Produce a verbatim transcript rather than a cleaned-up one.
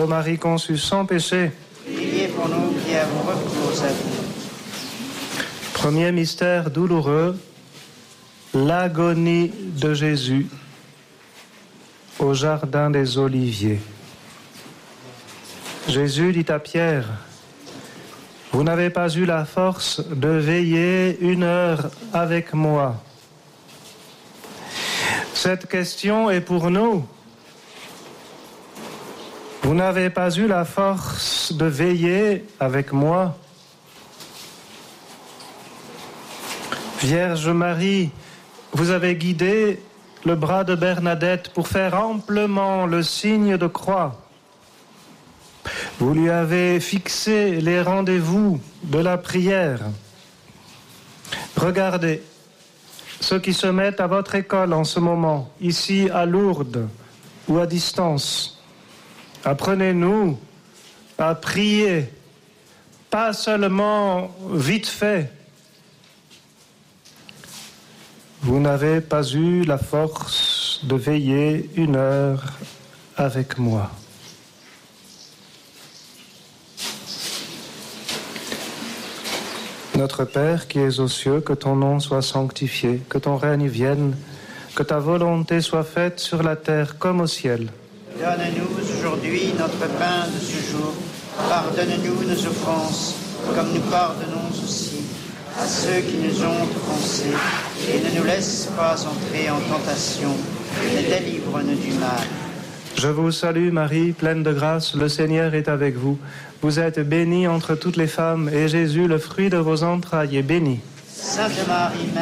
Ô Marie conçue sans péché, priez pour nous qui avons recours à vous. Premier mystère douloureux, l'agonie de Jésus au jardin des Oliviers. Jésus dit à Pierre, « Vous n'avez pas eu la force de veiller une heure avec moi. » Cette question est pour nous. Vous n'avez pas eu la force de veiller avec moi. Vierge Marie, vous avez guidé le bras de Bernadette pour faire amplement le signe de croix. Vous lui avez fixé les rendez-vous de la prière. Regardez, ceux qui se mettent à votre école en ce moment, ici à Lourdes ou à distance, apprenez-nous à prier, pas seulement vite fait. Vous n'avez pas eu la force de veiller une heure avec moi. Notre Père qui es aux cieux, que ton nom soit sanctifié, que ton règne vienne, que ta volonté soit faite sur la terre comme au ciel. Donne-nous aujourd'hui notre pain de ce jour. Pardonne-nous nos offenses, comme nous pardonnons aussi à ceux qui nous ont offensés. Et ne nous laisse pas entrer en tentation, mais délivre-nous du mal. Je vous salue Marie, pleine de grâce, le Seigneur est avec vous. Vous êtes bénie entre toutes les femmes, et Jésus, le fruit de vos entrailles, est béni. Sainte Marie, Mère